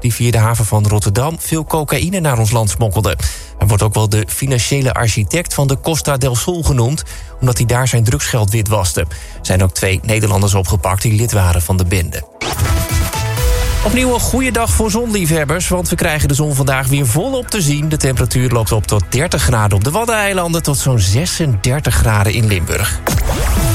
die via de haven van Rotterdam veel cocaïne naar ons land smokkelde. Hij wordt ook wel de financiële architect van de Costa del Sol genoemd, omdat hij daar zijn drugsgeld witwaste. Er zijn ook 2 Nederlanders opgepakt die lid waren van de bende. Opnieuw een goede dag voor zonliefhebbers, want we krijgen de zon vandaag weer volop te zien. De temperatuur loopt op tot 30 graden op de Waddeneilanden tot zo'n 36 graden in Limburg.